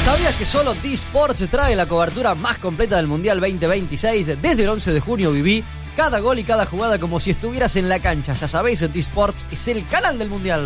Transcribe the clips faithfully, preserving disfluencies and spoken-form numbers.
¿Sabías que solo D-Sports trae la cobertura más completa del Mundial veinte veintiséis? Desde el once de junio viví cada gol y cada jugada como si estuvieras en la cancha. Ya sabéis, D-Sports es el canal del Mundial.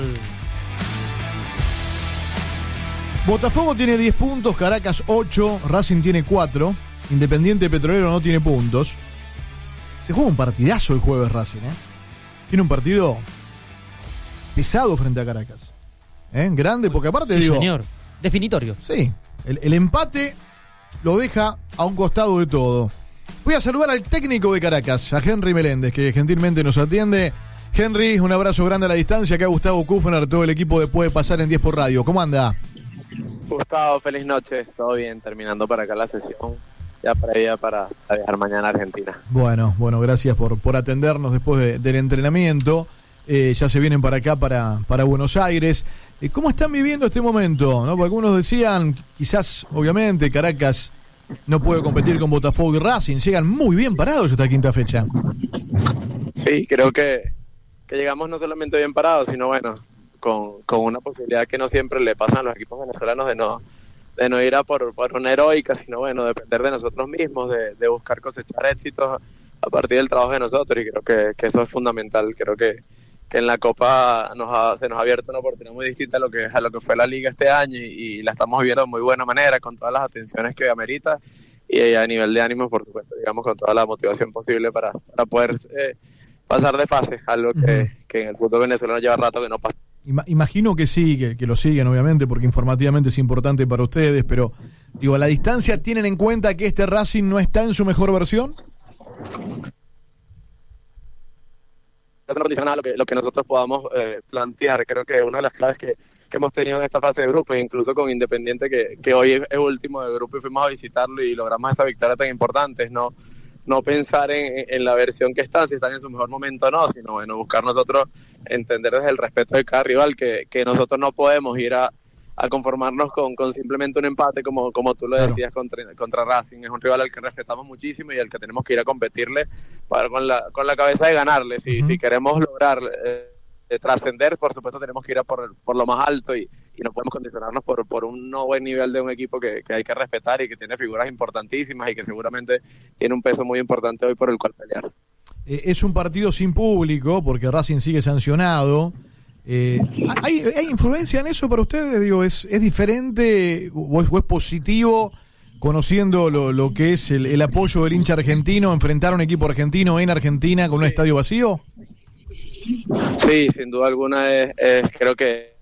Botafogo tiene diez puntos, Caracas ocho, Racing tiene cuatro, Independiente Petrolero no tiene puntos. Se juega un partidazo el jueves Racing, ¿eh? Tiene un partido pesado frente a Caracas. ¿Eh? Grande, porque aparte sí, digo... señor. Definitorio. Sí, el, el empate lo deja a un costado de todo. Voy a saludar al técnico de Caracas, a Henry Meléndez, que gentilmente nos atiende. Henry, un abrazo grande a la distancia. Acá Gustavo Kufner, todo el equipo de Puede Pasar en diez por Radio. ¿Cómo anda? Gustavo, feliz noche. Todo bien, terminando para acá la sesión. Ya para ella para viajar mañana a Argentina. Bueno, bueno, gracias por, por atendernos después de, del entrenamiento. Eh, ya se vienen para acá, para, para Buenos Aires. Eh, ¿Cómo están viviendo este momento? ¿No? Porque algunos decían, quizás, obviamente, Caracas no puede competir con Botafogo y Racing. Llegan muy bien parados esta quinta fecha. Sí, creo que, que llegamos no solamente bien parados, sino bueno, con, con una posibilidad que no siempre le pasan a los equipos venezolanos de no de no ir a por, por una heroica, sino bueno, depender de nosotros mismos, de, de buscar cosechar éxitos a partir del trabajo de nosotros, y creo que, que eso es fundamental. Creo que, que en la Copa nos ha, se nos ha abierto una oportunidad muy distinta a lo que, a lo que fue la Liga este año, y, y la estamos viviendo de muy buena manera, con todas las atenciones que amerita, y a nivel de ánimo, por supuesto, digamos, con toda la motivación posible para, para poder eh, pasar de fase, algo que, uh-huh. que en el fútbol venezolano lleva rato que no pasa. Imagino que sí, que, que lo siguen obviamente, porque informativamente es importante para ustedes, pero digo, a la distancia, ¿tienen en cuenta que este Racing no está en su mejor versión? Eso no condiciona lo que, lo que nosotros podamos eh, plantear. Creo que una de las claves que, que hemos tenido en esta fase de grupo, incluso con Independiente, que, que hoy es, es último de grupo y fuimos a visitarlo y logramos esta victoria tan importante, es no no pensar en, en la versión que están, si están en su mejor momento o no, sino bueno, buscar nosotros entender desde el respeto de cada rival que, que nosotros no podemos ir a, a conformarnos con, con simplemente un empate como, como tú lo decías. Claro. contra, contra Racing. Es un rival al que respetamos muchísimo y al que tenemos que ir a competirle para, con, la, con la cabeza de ganarle. Si, uh-huh. si queremos lograr eh, de trascender, por supuesto tenemos que ir a por, por lo más alto, y, y no podemos condicionarnos por, por un no buen nivel de un equipo que, que hay que respetar y que tiene figuras importantísimas y que seguramente tiene un peso muy importante hoy por el cual pelear. Eh, es un partido sin público porque Racing sigue sancionado. Eh, ¿hay, ¿Hay influencia en eso para ustedes? Digo, ¿es, es diferente o es, o es positivo, conociendo lo, lo que es el, el apoyo del hincha argentino, enfrentar a un equipo argentino en Argentina con un estadio vacío? Sí, sin duda alguna es, es creo que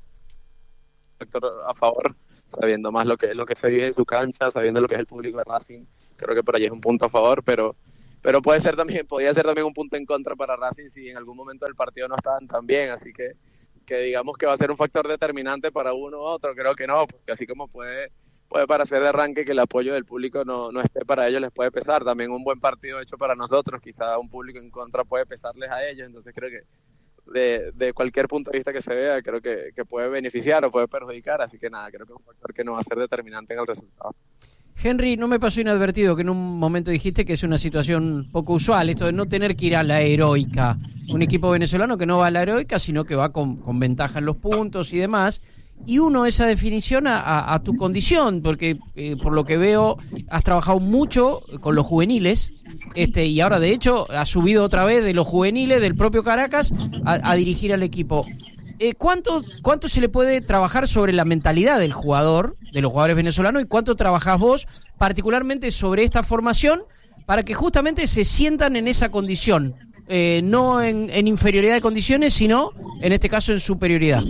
a favor, sabiendo más lo que lo que se vive en su cancha, sabiendo lo que es el público de Racing. Creo que por ahí es un punto a favor, pero pero puede ser también podría ser también un punto en contra para Racing si en algún momento del partido no estaban tan bien, así que que digamos que va a ser un factor determinante para uno u otro. Creo que no, porque así como puede puede parecer de arranque que el apoyo del público no, no esté para ellos, les puede pesar. También un buen partido hecho para nosotros, quizá un público en contra puede pesarles a ellos, entonces creo que de, de cualquier punto de vista que se vea, creo que, que puede beneficiar o puede perjudicar, así que nada, creo que es un factor que no va a ser determinante en el resultado. Henry, no me pasó inadvertido que en un momento dijiste que es una situación poco usual, esto de no tener que ir a la heroica, un equipo venezolano que no va a la heroica, sino que va con, con ventaja en los puntos y demás. Y uno, esa definición a, a, a tu condición, porque eh, por lo que veo has trabajado mucho con los juveniles, este y ahora de hecho has subido otra vez de los juveniles del propio Caracas a, a dirigir al equipo. Eh, ¿cuánto, ¿Cuánto se le puede trabajar sobre la mentalidad del jugador, de los jugadores venezolanos, y cuánto trabajás vos particularmente sobre esta formación para que justamente se sientan en esa condición, eh, no en, en inferioridad de condiciones, sino en este caso en superioridad?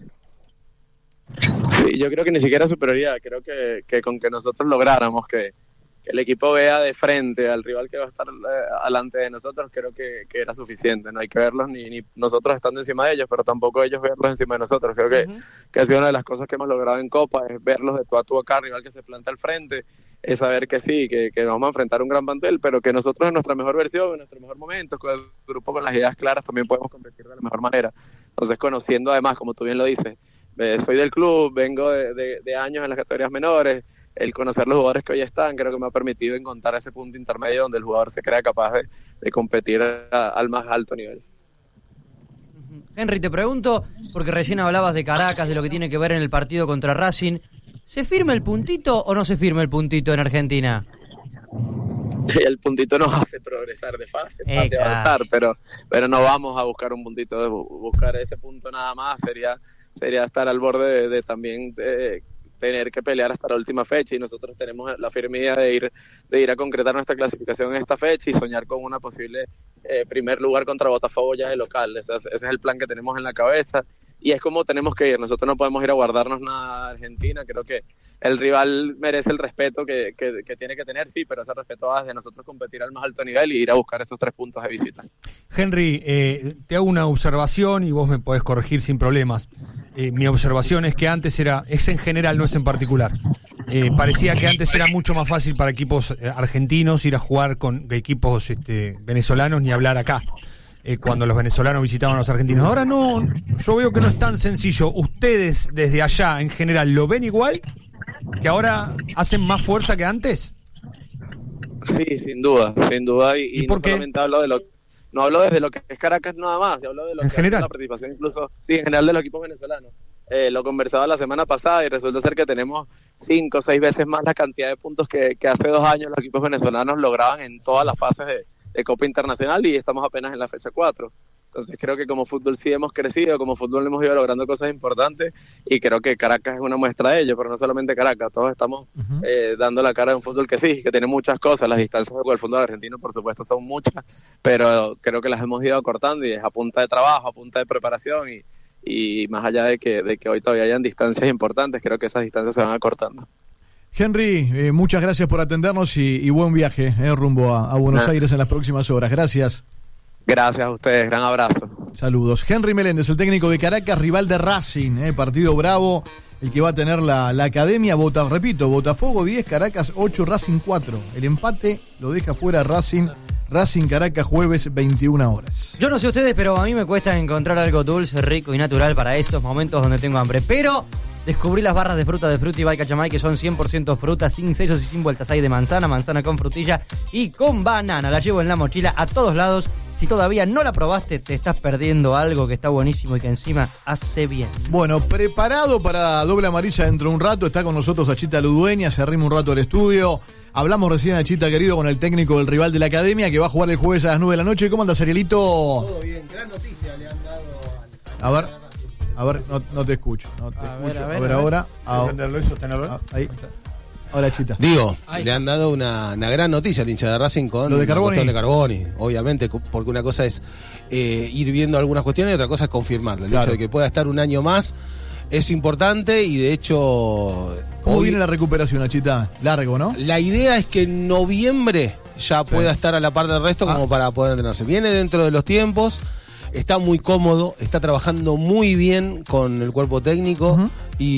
Sí, yo creo que ni siquiera superioridad, creo que, que con que nosotros lográramos que, que el equipo vea de frente al rival que va a estar eh, delante de nosotros, creo que, que era suficiente. No hay que verlos ni, ni nosotros estando encima de ellos, pero tampoco ellos verlos encima de nosotros. Creo que, uh-huh. que ha sido una de las cosas que hemos logrado en Copa, es verlos de tú a tú acá, rival que se planta al frente, es saber que sí, que, que vamos a enfrentar un gran plantel, pero que nosotros en nuestra mejor versión, en nuestro mejor momento, con el grupo con las ideas claras, también podemos competir de la mejor manera. Entonces, conociendo además, como tú bien lo dices, Eh, soy del club, vengo de, de, de años en las categorías menores, el conocer los jugadores que hoy están creo que me ha permitido encontrar ese punto intermedio donde el jugador se crea capaz de, de competir a, al más alto nivel. Henry, te pregunto, porque recién hablabas de Caracas, de lo que tiene que ver en el partido contra Racing, ¿Se firma el puntito o no se firma el puntito en Argentina? El puntito nos hace progresar de fase, Eh, fase claro. avanzar, pero pero no vamos a buscar un puntito, de bu- buscar ese punto nada más sería sería estar al borde de, de también de tener que pelear hasta la última fecha, y nosotros tenemos la firme idea de ir de ir a concretar nuestra clasificación en esta fecha y soñar con una posible eh, primer lugar contra Botafogo ya de local. Ese es, ese es el plan que tenemos en la cabeza y es como tenemos que ir. Nosotros no podemos ir a guardarnos nada a Argentina. Creo que el rival merece el respeto que, que, que tiene que tener, sí, pero ese respeto va desde nosotros competir al más alto nivel y ir a buscar esos tres puntos de visita. Henry, eh, te hago una observación y vos me podés corregir sin problemas. Eh, mi observación es que antes era, es en general, no es en particular. Eh, parecía que antes era mucho más fácil para equipos eh, argentinos ir a jugar con equipos este, venezolanos, ni hablar acá, eh, cuando los venezolanos visitaban a los argentinos. Ahora no, yo veo que no es tan sencillo. ¿Ustedes desde allá en general lo ven igual? ¿Que ahora hacen más fuerza que antes? Sí, sin duda, sin duda. Y, ¿Y y por no qué? solamente hablo de lo no hablo desde lo que es Caracas nada más, yo hablo de lo En que general. hace la participación incluso, sí, en general de los equipos venezolanos. Eh, lo conversaba la semana pasada y resulta ser que tenemos cinco o seis veces más la cantidad de puntos que, que hace dos años los equipos venezolanos lograban en todas las fases de, de Copa Internacional, y estamos apenas en la fecha cuatro. Entonces creo que como fútbol sí hemos crecido, como fútbol hemos ido logrando cosas importantes, y creo que Caracas es una muestra de ello, pero no solamente Caracas, todos estamos Ujú. eh, dando la cara de un fútbol que sí, que tiene muchas cosas. Las distancias con el fútbol argentino por supuesto son muchas, pero creo que las hemos ido acortando y es a punta de trabajo, a punta de preparación, y, y más allá de que, de que hoy todavía hayan distancias importantes, creo que esas distancias se van acortando. Henry, eh, muchas gracias por atendernos y, y buen viaje eh, rumbo a, a Buenos Ah. Aires en las próximas horas. Gracias. Gracias a ustedes, gran abrazo. Saludos. Henry Meléndez, el técnico de Caracas, rival de Racing, eh, partido bravo, el que va a tener la, la academia. Bota, repito, Botafogo diez, Caracas ocho, Racing cuatro. El empate lo deja fuera Racing. Racing Caracas, jueves veintiuna horas. Yo no sé ustedes, pero a mí me cuesta encontrar algo dulce, rico y natural para esos momentos donde tengo hambre. Pero descubrí las barras de fruta de Fruity by Cachamay, que son cien por ciento fruta, sin sellos y sin vueltas. Hay de manzana, manzana con frutilla y con banana. La llevo en la mochila a todos lados. Si todavía no la probaste, te estás perdiendo algo que está buenísimo y que encima hace bien. Bueno, preparado para doble amarilla dentro de un rato. Está con nosotros Achita Ludueña, se arrima un rato al estudio. Hablamos recién, Achita querido, con el técnico del rival de la academia, que va a jugar el jueves a las nueve de la noche. ¿Cómo andas, Arielito? Todo bien, gran noticia le han dado al... A ver, a ver, no, no te escucho. No te A ver, escucho. a A ver, ver, a ver. ahora. Ah, ¿Entenderlo y sostenerlo? ah, ahí. Ahora, Achita. Digo, Ahí le está. han dado una, una gran noticia al hincha de Racing con Lo de la Carboni. cuestión de Carboni, obviamente, cu- porque una cosa es eh, ir viendo algunas cuestiones y otra cosa es confirmarlo. El Claro. hecho de que pueda estar un año más es importante, y de hecho ¿Cómo hoy viene la recuperación, Achita? Largo, ¿no? la idea es que en noviembre ya Sí. pueda estar a la par del resto como Ah. para poder entrenarse. Viene dentro de los tiempos, está muy cómodo, está trabajando muy bien con el cuerpo técnico Ujú.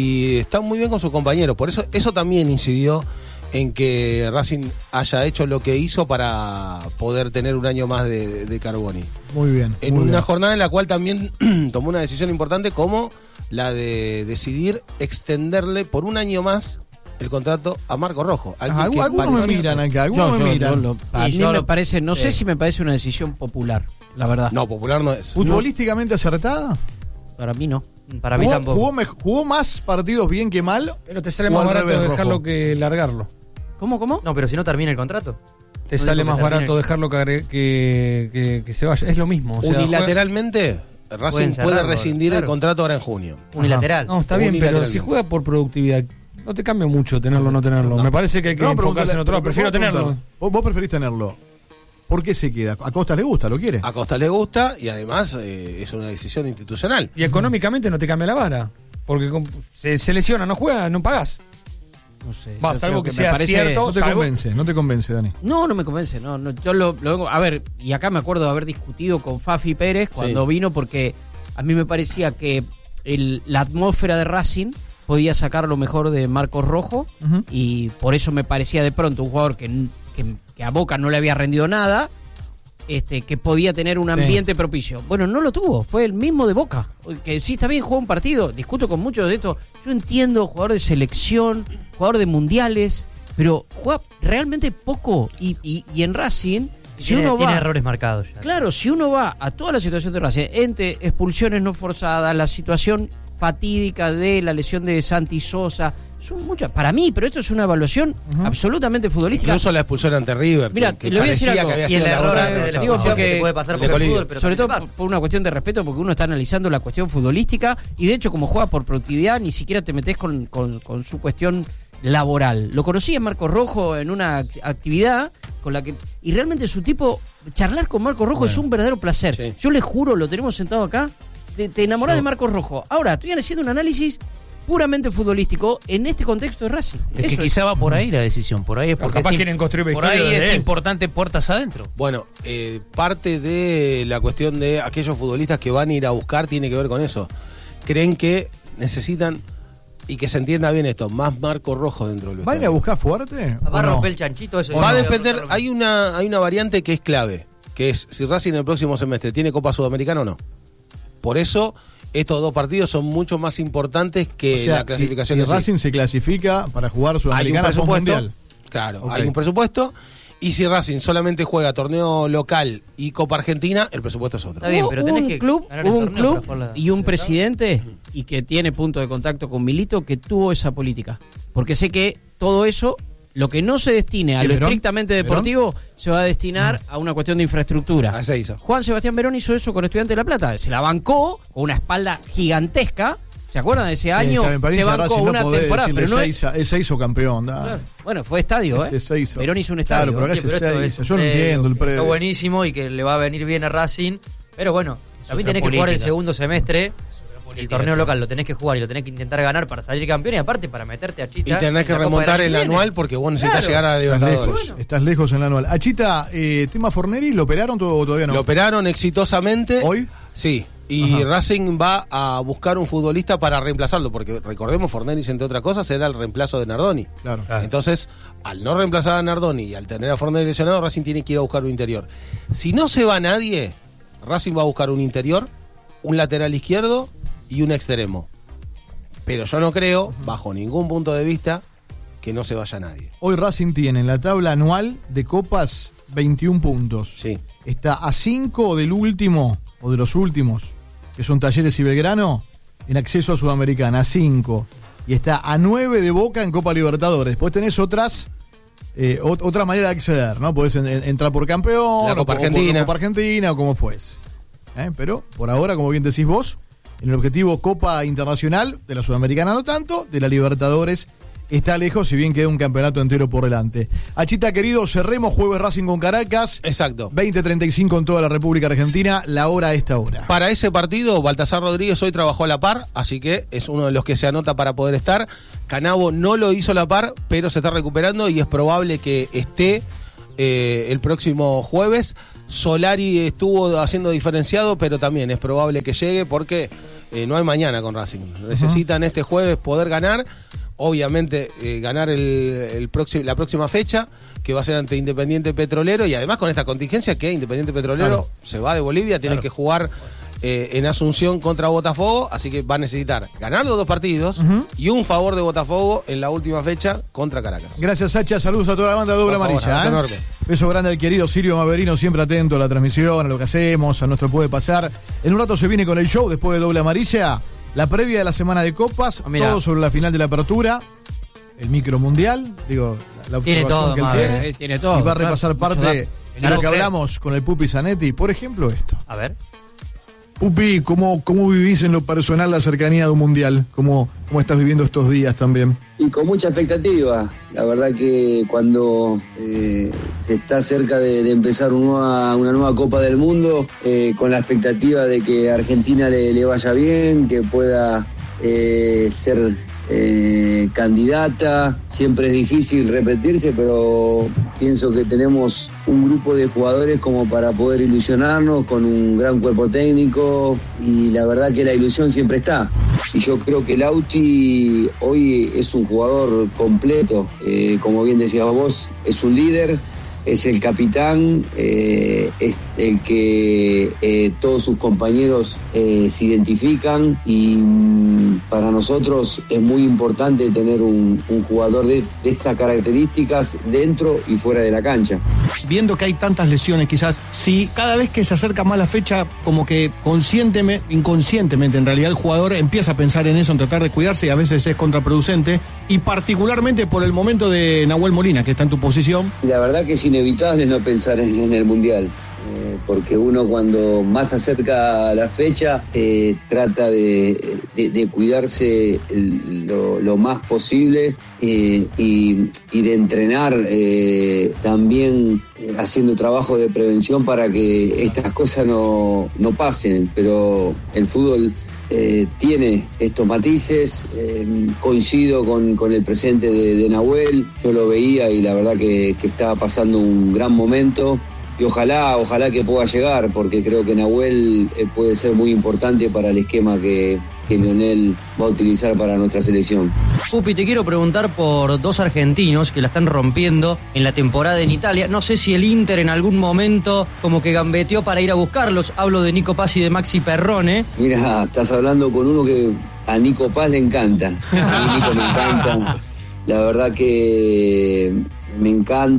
y está muy bien con sus compañeros. Por eso eso también incidió en que Racing haya hecho lo que hizo para poder tener un año más de, de Carboni. Muy bien. En muy una bien. jornada en la cual también tomó una decisión importante, como la de decidir extenderle por un año más el contrato a Marco Rojo. alguien Ajá, que algunos me parecía- miran acá, algunos Yo- me yo- miran. yo lo- a Y mí yo me lo- parece, no sé sí. si me parece una decisión popular, la verdad. No, popular no es. ¿Futbolísticamente acertada? Para mí no. Para mí ¿Jugó, tampoco. jugó, mej- jugó más partidos bien que mal? Pero te sale O más al barato revés, dejarlo Rojo. que largarlo. ¿Cómo, cómo? No, pero si no termina el contrato. Te No sale digo más que termine. barato dejarlo que, agre- que, que, que se vaya. Es lo mismo. O sea, Unilateralmente, Racing Pueden puede cerrarlo, rescindir claro. el contrato ahora en junio. Unilateral. juega- No, está bien, pero Unilateralmente. si juega por productividad, no te cambia mucho tenerlo o no tenerlo. Me parece que hay que No, enfocarse pregúntale- en otro lado. pero Prefiero ¿puedo tenerlo. preguntar? ¿Vos, vos preferís tenerlo? ¿Por qué se queda? ¿A Costa le gusta? ¿Lo quiere? A Costa le gusta y además eh, es una decisión institucional. Y económicamente no te cambia la vara. Porque com- se, se lesiona, no juega, no pagás. No sé. Va, yo salvo creo que me sea parece- cierto. No te salvo- convence, no te convence, Dani. No, no me convence, no, no, yo lo, lo vengo, a ver, y acá me acuerdo de haber discutido con Fafi Pérez cuando Sí. vino, porque a mí me parecía que el, la atmósfera de Racing podía sacar lo mejor de Marcos Rojo, Ujú. y por eso me parecía de pronto un jugador que, que, que a Boca no le había rendido nada, este, que podía tener un Sí. ambiente propicio. Bueno, no lo tuvo, fue el mismo de Boca, que sí está bien, jugó un partido, discuto con muchos de estos, yo entiendo, jugador de selección, jugador de mundiales, pero juega realmente poco, y, y, y en Racing, si tiene, uno tiene va... errores marcados ya. Claro, si uno va a toda la situación de Racing, entre expulsiones no forzadas, la situación fatídica de la lesión de Santi Sosa, Son muchas, para mí, pero esto es una evaluación uh-huh. absolutamente futbolística. Incluso la expulsión ante River. Mira, que, que le voy a decir algo. que había y el error antes de la expulsión porque que puede pasar por el fútbol, pero sobre todo pasa. por una cuestión de respeto, porque uno está analizando la cuestión futbolística y de hecho como juega por productividad ni siquiera te metes con, con, con su cuestión laboral. Lo conocí a Marcos Rojo en una actividad con la que y realmente su tipo, charlar con Marcos Rojo bueno. es un verdadero placer. Sí. Yo le juro, lo tenemos sentado acá, te, te enamorás Yo. de Marcos Rojo. Ahora, estoy haciendo un análisis puramente futbolístico en este contexto de Racing. Es Eso que quizá es. va por ahí la decisión, por ahí es porque capaz es, quieren construir por ahí es importante puertas adentro. Bueno, eh, parte de la cuestión de aquellos futbolistas que van a ir a buscar tiene que ver con eso. Creen que necesitan, y que se entienda bien esto, más Marco Rojo dentro del vestuario. ¿Van a buscar fuerte? Va a no? romper el chanchito eso. Va a depender, hay una, hay una variante que es clave, que es si Racing en el próximo semestre tiene Copa Sudamericana o no. Por eso estos dos partidos son mucho más importantes que o sea, la clasificación. Si, si Racing se clasifica para jugar Sudamericana post-mundial. Claro, okay. hay un presupuesto. Y si Racing solamente juega torneo local y Copa Argentina, el presupuesto es otro. Está bien, pero tenés un que club, hubo un club la... y un presidente y que tiene punto de contacto con Milito que tuvo esa política. Porque sé que todo eso, lo que no se destine a lo Verón? estrictamente deportivo, ¿Verón? se va a destinar a una cuestión de infraestructura. Ah, se hizo. Juan Sebastián Verón hizo eso con Estudiantes de La Plata. Se la bancó con una espalda gigantesca. ¿Se acuerdan de ese año? Sí, se bancó una no temporada, pero no es... Él se hizo campeón. Claro. Bueno, fue estadio, ¿eh? Se hizo. Verón hizo un estadio. Claro, pero acá Oye, se pero hizo. Yo no entiendo el pre... Está buenísimo y que le va a venir bien a Racing. Pero bueno, también tenés que jugar el segundo semestre. El torneo local lo tenés que jugar y lo tenés que intentar ganar para salir campeón y aparte para meterte a Chita. Y tenés que remontar el anual porque vos necesitas claro. llegar a la Libertadores. Estás lejos, bueno. estás lejos en el anual. Achita, eh, tema Forneri, ¿lo operaron o todavía no? Lo operaron exitosamente. ¿Hoy? Sí. Y Ajá. Racing va a buscar un futbolista para reemplazarlo, porque recordemos, Forneris, entre otras cosas, era el reemplazo de Nardoni. Claro. Entonces, al no reemplazar a Nardoni y al tener a Forneris lesionado, Racing tiene que ir a buscar un interior. Si no se va nadie, Racing va a buscar un interior, un lateral izquierdo y un extremo. Pero yo no creo, bajo ningún punto de vista, que no se vaya nadie. Hoy Racing tiene en la tabla anual de copas veintiún puntos. Sí. Está a cinco del último, o de los últimos, que son Talleres y Belgrano, en acceso a Sudamericana, a cinco. Y está a nueve de Boca en Copa Libertadores. Después tenés otras eh, ot- otra manera de acceder, ¿no? Podés en- en- entrar por campeón, La Copa o, por- Argentina. o por Copa Argentina, o como fuese. ¿Eh? Pero, por ahora, como bien decís vos, en el objetivo Copa Internacional, de la Sudamericana no tanto, de la Libertadores está lejos, si bien queda un campeonato entero por delante. Achita, querido, cerremos jueves Racing con Caracas. Exacto. veinte treinta y cinco en toda la República Argentina, la hora a esta hora. Para ese partido, Baltasar Rodríguez hoy trabajó a la par, así que es uno de los que se anota para poder estar. Canavo no lo hizo a la par, pero se está recuperando y es probable que esté eh, el próximo jueves. Solari estuvo haciendo diferenciado, pero también es probable que llegue porque eh, no hay mañana con Racing. Necesitan uh-huh. este jueves poder ganar. Obviamente eh, ganar el, el próximo, la próxima fecha, que va a ser ante Independiente Petrolero, y además con esta contingencia que Independiente Petrolero claro. se va de Bolivia, tiene claro. que jugar eh, en Asunción contra Botafogo, así que va a necesitar ganar los dos partidos uh-huh. y un favor de Botafogo en la última fecha contra Caracas. Gracias, Sacha, saludos a toda la banda de Doble Amarilla. ¿eh? Enorme. Beso grande al querido Silvio Maverino, siempre atento a la transmisión, a lo que hacemos, a nuestro Puede Pasar. En un rato se viene con el show después de Doble Amarilla. La previa de la semana de copas, oh, todo sobre la final de la apertura, el micro mundial, digo, la tiene todo, que él madre, tiene, eh, tiene todo, y va a repasar claro, parte de lo que hablamos con el Pupi Zanetti, por ejemplo esto. A ver. Pupi, ¿cómo, cómo vivís en lo personal la cercanía de un mundial? ¿Cómo, cómo estás viviendo estos días también? Y con mucha expectativa. La verdad que cuando eh, se está cerca de, de empezar una nueva, una nueva Copa del Mundo, eh, con la expectativa de que a Argentina le, le vaya bien, que pueda eh, ser eh, candidata. Siempre es difícil repetirse, pero pienso que tenemos un grupo de jugadores como para poder ilusionarnos, con un gran cuerpo técnico, y la verdad que la ilusión siempre está. Y yo creo que Lauti hoy es un jugador completo, eh, como bien decías vos, es un líder, es el capitán, eh, es el que eh, todos sus compañeros eh, se identifican, y mm, para nosotros es muy importante tener un, un jugador de, de estas características dentro y fuera de la cancha. Viendo que hay tantas lesiones, quizás, si cada vez que se acerca más la fecha, como que conscientemente, inconscientemente en realidad el jugador empieza a pensar en eso, en tratar de cuidarse, y a veces es contraproducente, y particularmente por el momento de Nahuel Molina, que está en tu posición? La verdad que es inevitable no pensar en, en el Mundial, eh, porque uno cuando más se acerca a la fecha eh, trata de, de, de cuidarse el, lo, lo más posible eh, y, y de entrenar eh, también eh, haciendo trabajo de prevención para que estas cosas no, no pasen, pero el fútbol Eh, tiene estos matices, eh, coincido con, con el presente de, de Nahuel, yo lo veía y la verdad que, que estaba pasando un gran momento y ojalá, ojalá que pueda llegar, porque creo que Nahuel eh, puede ser muy importante para el esquema que, que Lionel va a utilizar para nuestra selección. Pupi, te quiero preguntar por dos argentinos que la están rompiendo en la temporada en Italia. No sé si el Inter en algún momento como que gambeteó para ir a buscarlos. Hablo de Nico Paz y de Maxi Perrone. Mira, estás hablando con uno que a Nico Paz le encanta. A mí Nico me encanta. La verdad que me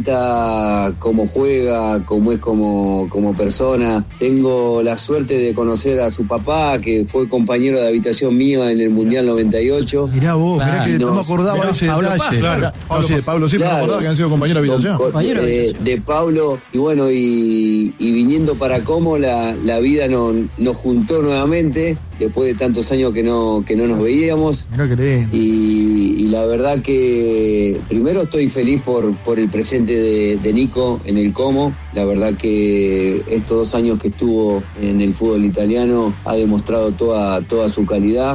encanta cómo juega, cómo es como, como persona. Tengo la suerte de conocer a su papá, que fue compañero de habitación mío en el Mundial noventa y ocho. Mirá vos, Claro. mirá que no, Nos- me acordaba mirá, de ese Pablo detalle. Paz, claro. No, Pablo sí, Paz. Pablo sí, pero no me Claro. acordaba que han sido compañeros de habitación. Con- Compañero de de, habitación. de Pablo, y bueno, y, y viniendo para Como, la, la vida nos, nos juntó nuevamente, después de tantos años que no, que no nos veíamos. Mirá que lindo. Y, y la verdad que primero estoy feliz por, por el presente de, de Nico en el Como. La verdad que estos dos años que estuvo en el fútbol italiano ha demostrado toda, toda su calidad.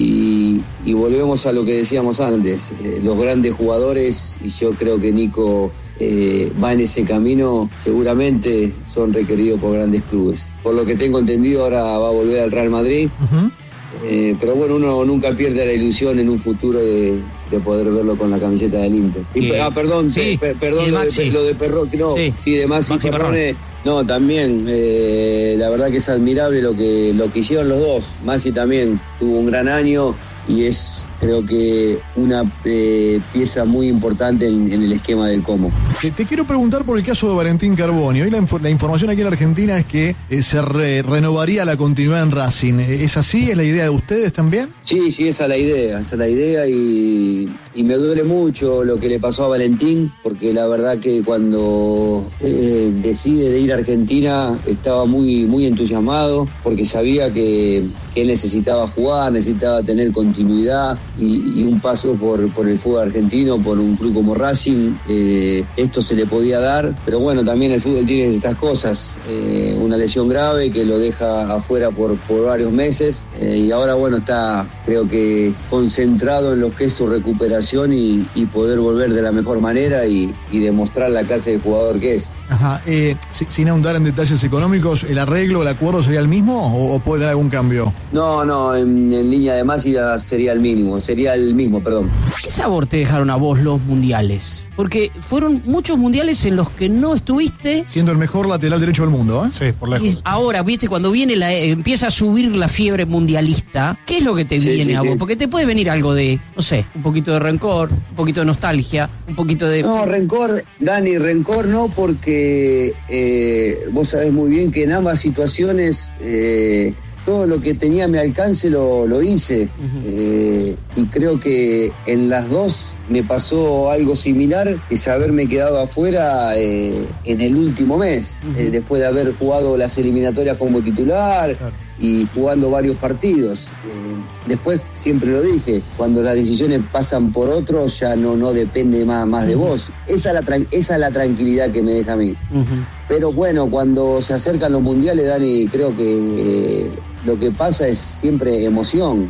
Y, y volvemos a lo que decíamos antes, eh, los grandes jugadores, y yo creo que Nico eh, va en ese camino, seguramente son requeridos por grandes clubes. Por lo que tengo entendido, ahora va a volver al Real Madrid. Ujú. Eh, pero bueno, uno nunca pierde la ilusión en un futuro de, de poder verlo con la camiseta del Inter. Y, Y- ah, perdón, sí, pe- perdón y de lo, Maxi. de, lo de Perrone, no, Sí. sí, de Maxi, Maxi Perrone, no, también, eh, la verdad que es admirable lo que, lo que hicieron los dos. Maxi también tuvo un gran año y es, creo que, una eh, pieza muy importante en, en el esquema del Como. Te, te quiero preguntar por el caso de Valentín Carboni. Hoy la, info- la información aquí en la Argentina es que eh, se re- renovaría la continuidad en Racing. ¿Es así? ¿Es la idea de ustedes también? Sí, sí, esa es la idea, esa es la idea y, y me duele mucho lo que le pasó a Valentín, porque la verdad que cuando eh, decide de ir a Argentina estaba muy, muy entusiasmado, porque sabía que, que él necesitaba jugar, necesitaba tener continuidad y, y un paso por, por el fútbol argentino, por un club como Racing, eh, esto se le podía dar, pero bueno, también el fútbol tiene estas cosas, eh, una lesión grave que lo deja afuera por, por varios meses eh, y ahora bueno, está creo que concentrado en lo que es su recuperación y, y poder volver de la mejor manera y, y demostrar la clase de jugador que es. Ajá. Eh, si- sin ahondar en detalles económicos, ¿el arreglo, el acuerdo sería el mismo o, o puede haber algún cambio? No, no, en, en línea de más ya sería el mínimo, sería el mismo, perdón. ¿Qué sabor te dejaron a vos los mundiales? Porque fueron muchos mundiales en los que no estuviste. Siendo el mejor lateral derecho del mundo, ¿eh? Sí, por Y ahora, viste, cuando viene la, eh, empieza a subir la fiebre mundialista, ¿qué es lo que te Sí, viene sí, a sí. vos? Porque te puede venir algo de, no sé, un poquito de rencor, un poquito de nostalgia, un poquito de... No, rencor, Dani, rencor no, porque eh, vos sabés muy bien que en ambas situaciones eh, todo lo que tenía a mi alcance lo, lo hice. Ujú. Eh, y creo que en las dos me pasó algo similar, es haberme quedado afuera eh, en el último mes, Ujú. eh, después de haber jugado las eliminatorias como titular Claro. y jugando varios partidos. Eh, después, siempre lo dije, cuando las decisiones pasan por otros, ya no, no depende más, más de vos. Esa es, la, tran- esa es la tranquilidad que me deja a mí. Ujú. Pero bueno, cuando se acercan los mundiales, Dani, creo que eh, lo que pasa es siempre emoción.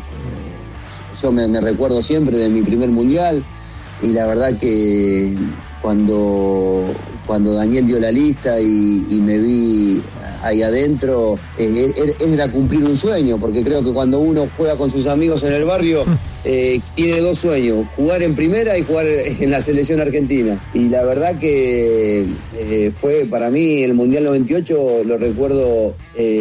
Eh, yo me, me recuerdo siempre de mi primer mundial y la verdad que cuando, cuando Daniel dio la lista y, y me vi ahí adentro, eh, er- era cumplir un sueño, porque creo que cuando uno juega con sus amigos en el barrio, eh, tiene dos sueños, jugar en primera y jugar en la selección argentina. Y la verdad que eh, fue para mí el Mundial noventa y ocho, lo recuerdo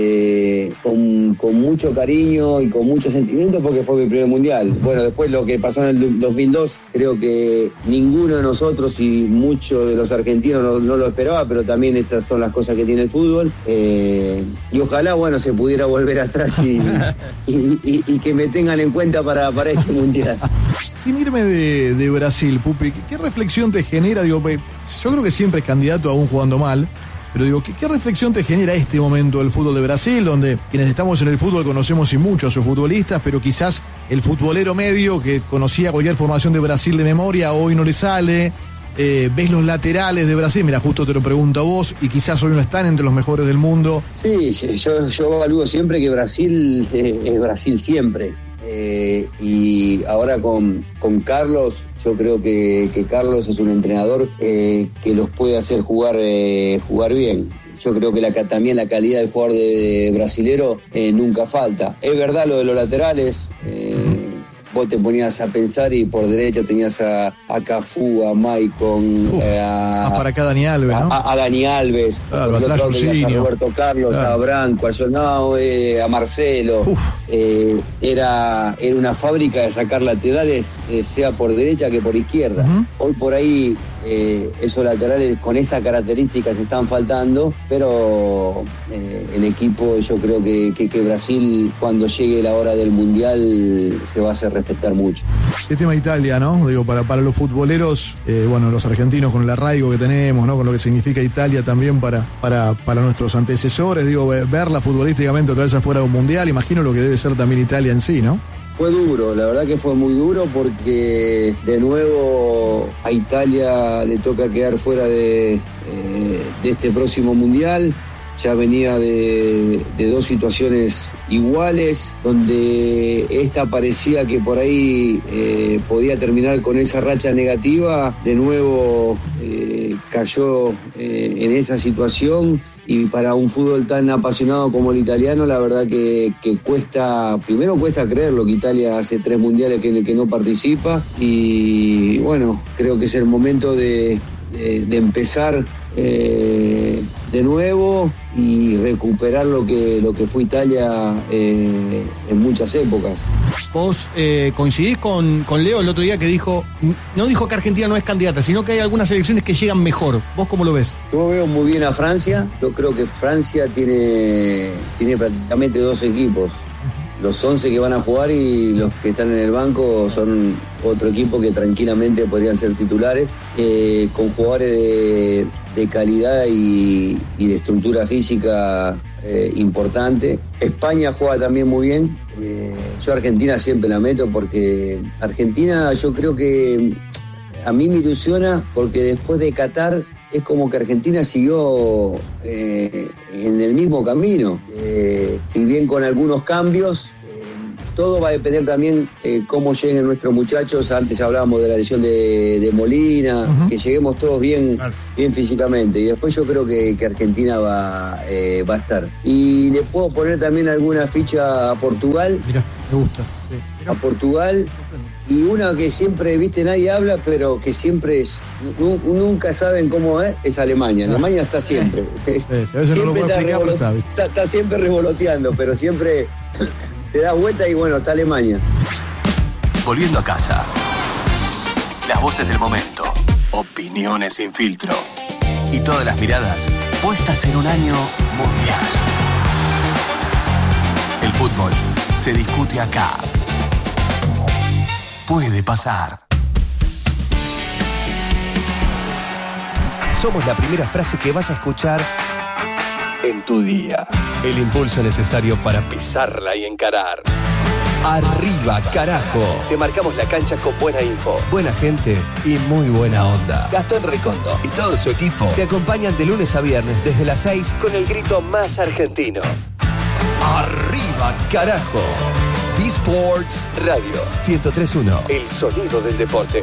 eh, con, con mucho cariño y con mucho sentimiento porque fue mi primer Mundial. Bueno, después lo que pasó en el dos mil dos, creo que ninguno de nosotros, y muchos de los argentinos no, no lo esperaba, pero también estas son las cosas que tiene el fútbol. Eh, y ojalá, bueno, se pudiera volver atrás y, y, y, y que me tengan en cuenta para, para este mundial. Sin irme de, de Brasil, Pupi, ¿qué, ¿qué reflexión te genera? Digo, yo creo que siempre es candidato aún jugando mal, pero digo, ¿qué, ¿qué reflexión te genera este momento del fútbol de Brasil, donde quienes estamos en el fútbol conocemos y mucho a sus futbolistas, pero quizás el futbolero medio que conocía cualquier formación de Brasil de memoria hoy no le sale? Eh, ¿Ves los laterales de Brasil? Mira, justo te lo pregunto a vos, y quizás hoy no están entre los mejores del mundo. Sí, yo, yo evalúo siempre que Brasil eh, es Brasil siempre. Eh, y ahora con, con Carlos, yo creo que, que Carlos es un entrenador eh, que los puede hacer jugar, eh, jugar bien. Yo creo que la, también la calidad del jugador de, de brasilero eh, nunca falta. Es verdad lo de los laterales. Eh, Vos te ponías a pensar y por derecha tenías a, a Cafú, a Maicon, Uf, eh, a, para acá Dani Alves, ¿no? a, a Dani Alves, claro, por atrás otro lado tenías a Jorginho. Roberto Carlos, Claro. a Branco, a Jonao, eh, a Marcelo. Eh, era, era una fábrica de sacar laterales, eh, sea por derecha que por izquierda. Uh-huh. Hoy por ahí eh, esos laterales con esas características están faltando, pero eh, el equipo, yo creo que, que, que Brasil, cuando llegue la hora del Mundial, se va a hacer respetar mucho. El tema Italia, ¿no? Digo, para, para los futboleros, eh, bueno, los argentinos con el arraigo que tenemos, ¿no? Con lo que significa Italia también para, para, para nuestros antecesores, digo, verla futbolísticamente otra vez afuera de un mundial, imagino lo que debe ser también Italia en sí, ¿no? Fue duro, la verdad que fue muy duro porque de nuevo a Italia le toca quedar fuera de, eh, de este próximo mundial. Ya venía de, de dos situaciones iguales, donde esta parecía que por ahí eh, podía terminar con esa racha negativa. De nuevo eh, cayó eh, en esa situación. Y para un fútbol tan apasionado como el italiano, la verdad que, que cuesta, primero cuesta creerlo, que Italia hace tres mundiales que, que no participa. Y bueno, creo que es el momento de, de, de empezar eh, de nuevo y recuperar lo que, lo que fue Italia eh, en muchas épocas. Vos eh, coincidís con, con Leo el otro día que dijo, no dijo que Argentina no es candidata, sino que hay algunas selecciones que llegan mejor. ¿Vos cómo lo ves? Yo veo muy bien a Francia. Yo creo que Francia tiene, tiene prácticamente dos equipos. Los once que van a jugar y los que están en el banco son otro equipo que tranquilamente podrían ser titulares, eh, con jugadores de, de calidad y, y de estructura física eh, importante. España juega también muy bien. Eh, yo a Argentina siempre la meto porque Argentina, yo creo que a mí me ilusiona porque después de Qatar es como que Argentina siguió eh, en el mismo camino, eh, si bien con algunos cambios. Eh, todo va a depender también eh, cómo lleguen nuestros muchachos. Antes hablábamos de la lesión de, de Molina, uh-huh. que lleguemos todos bien, claro. bien físicamente. Y después yo creo que, que Argentina va, eh, va a estar. Y le puedo poner también alguna ficha a Portugal. Mirá, me gusta. Sí. Mirá. A Portugal. Y una que siempre, viste, nadie habla, pero que siempre es, nu- nunca saben cómo es, es Alemania. Alemania está siempre. Sí, sí, a veces no lo puedo explicar, revolo- pero está, ¿viste? está, está siempre revoloteando, pero siempre te das vuelta y bueno, está Alemania. Volviendo a casa. Las voces del momento. Opiniones sin filtro. Y todas las miradas puestas en un año mundial. El fútbol se discute acá. Puede pasar. Somos la primera frase que vas a escuchar en tu día. El impulso necesario para pisarla y encarar. Arriba, carajo. Te marcamos la cancha con buena info, buena gente y muy buena onda. Gastón Recondo y todo su equipo te acompañan de lunes a viernes desde las seis con el grito más argentino. Arriba, carajo. eSports Radio ciento tres punto uno. El sonido del deporte.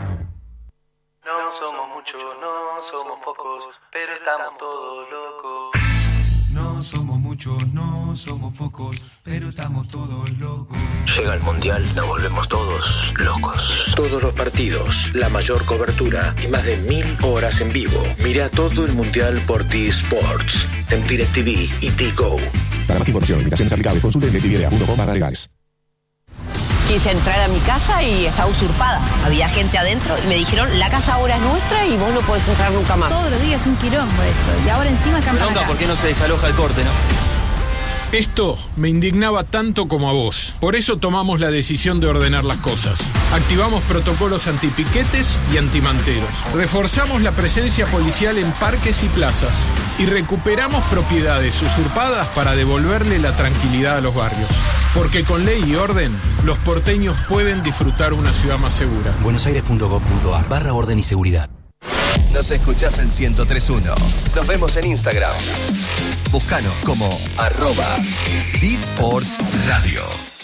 No somos muchos, no somos pocos, pero estamos todos locos. No somos muchos, no somos pocos, pero estamos todos locos. Llega el Mundial, nos volvemos todos locos. Todos los partidos, la mayor cobertura y más de mil horas en vivo. Mira todo el Mundial por eSports, en DirecTV y Tigo. Para más información, limitaciones aplicables, consulte en d t v punto com barra legales. Quise entrar a mi casa y estaba usurpada. Había gente adentro y me dijeron, la casa ahora es nuestra y vos no podés entrar nunca más. Todos los días un quilombo esto. Y ahora encima campan Bronca, acá. ¿por qué no se desaloja el corte, no? Esto me indignaba tanto como a vos. Por eso tomamos la decisión de ordenar las cosas. Activamos protocolos antipiquetes y antimanteros. Reforzamos la presencia policial en parques y plazas. Y recuperamos propiedades usurpadas para devolverle la tranquilidad a los barrios. Porque con ley y orden, los porteños pueden disfrutar una ciudad más segura. buenosaires.gov.ar barra orden y seguridad. Nos escuchás en ciento tres punto uno. Nos vemos en Instagram. Búscanos como arroba D-Sports Radio.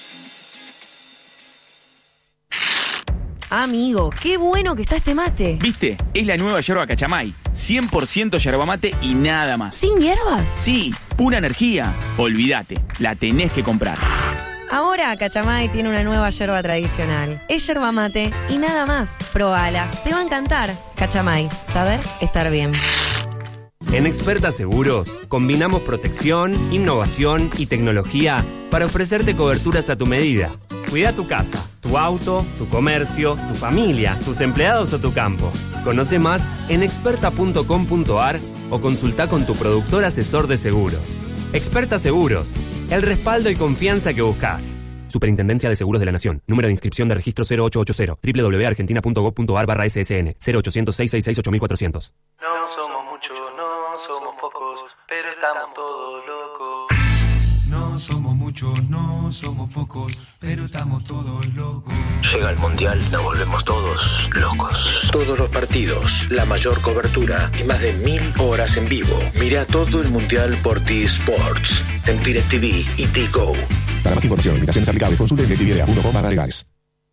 Amigo, qué bueno que está este mate. ¿Viste? Es la nueva yerba Cachamay. cien por ciento yerba mate y nada más. ¿Sin hierbas? Sí, pura energía. Olvídate, la tenés que comprar. Ahora Cachamay tiene una nueva yerba tradicional. Es yerba mate y nada más. Probala, te va a encantar. Cachamay, saber estar bien. En Experta Seguros, combinamos protección, innovación y tecnología para ofrecerte coberturas a tu medida. Cuida tu casa, tu auto, tu comercio, tu familia, tus empleados o tu campo. Conoce más en experta punto com punto ar o consulta con tu productor asesor de seguros. Experta Seguros, el respaldo y confianza que buscas. Superintendencia de Seguros de la Nación. Número de inscripción de registro cero ocho ocho cero. doble u doble u doble u punto argentina punto gov punto ar barra S S N. cero ochocientos, seiscientos sesenta y seis, ocho mil cuatrocientos. No somos muchos, no somos pocos, pero estamos todos locos. No somos muchos, no somos pocos, pero estamos todos locos. Llega el Mundial, nos volvemos todos locos. Todos los partidos, la mayor cobertura y más de mil horas en vivo. Mira todo el Mundial por T-Sports, en DirecTV y T-Go. Para más información, limitaciones aplicables, consulte en directv punto com barra legales.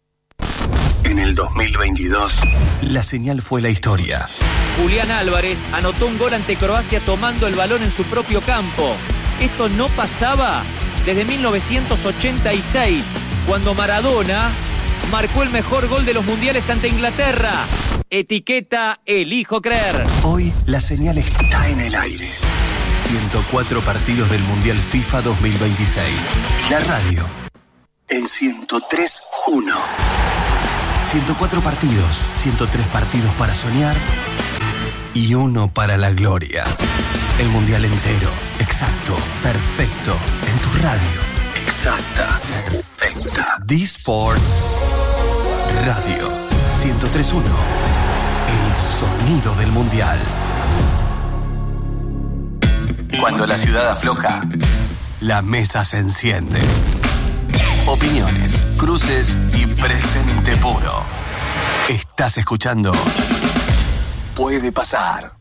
En el dos mil veintidós, la señal fue la historia. Julián Álvarez anotó un gol ante Croacia tomando el balón en su propio campo. Esto no pasaba desde mil novecientos ochenta y seis, cuando Maradona marcó el mejor gol de los mundiales ante Inglaterra. Etiqueta Elijo Creer. Hoy la señal está en el aire. ciento cuatro partidos del Mundial FIFA dos mil veintiséis. La radio en ciento tres punto uno. ciento cuatro partidos, ciento tres partidos para soñar y uno para la gloria. El Mundial entero, exacto, perfecto, en tu radio. Exacta, perfecta. D-Sports Radio ciento tres punto uno. El sonido del Mundial. Cuando la ciudad afloja, la mesa se enciende. Opiniones, cruces y presente puro. Estás escuchando Puede Pasar.